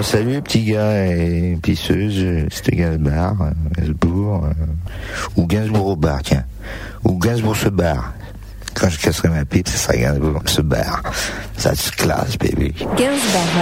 salut, petit gars et pisseuse, c'était Gainsbourg, ou Gainsbourg au bar, tiens. Ou Gainsbourg se barre. Quand je casserai ma pipe, ce sera Gainsbourg se barre. Ça se classe, baby. Gainsbourg